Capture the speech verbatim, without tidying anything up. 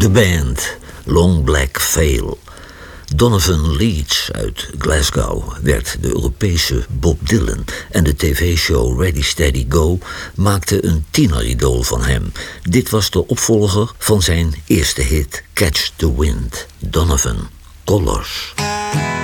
De band Long Black Veil. Donovan Leitch uit Glasgow werd de Europese Bob Dylan en de tv-show Ready Steady Go maakte een tieneridool van hem. Dit was de opvolger van zijn eerste hit Catch the Wind. Donovan, Colors.